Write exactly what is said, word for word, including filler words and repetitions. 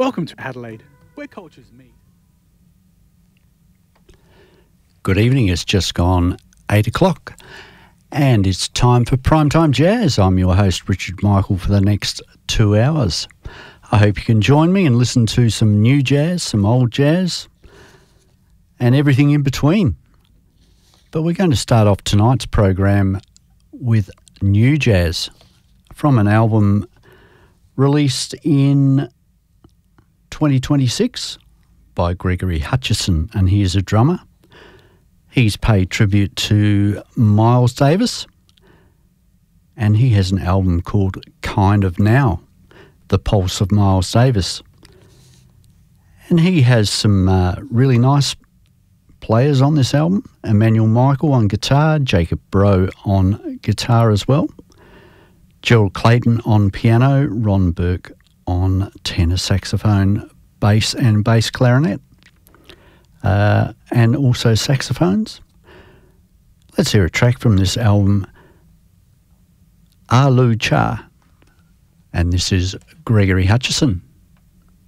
Welcome to Adelaide, where cultures meet. Good evening, it's just gone eight o'clock and it's time for Primetime Jazz. I'm your host, Richard Michael, for the next two hours. I hope you can join me and listen to some new jazz, some old jazz, and everything in between. But we're going to start off tonight's program with new jazz from an album released in twenty twenty-six by Gregory Hutchison, and he is a drummer. He's paid tribute to Miles Davis, and he has an album called Kind of Now, The Pulse of Miles Davis. And he has some uh, really nice players on this album. Emmanuel Michael on guitar, Jacob Bro on guitar as well, Gerald Clayton on piano, Ron Burke on tenor saxophone, bass and bass clarinet, uh, and also saxophones. Let's hear a track from this album, Alu Cha, and this is Gregory Hutchison.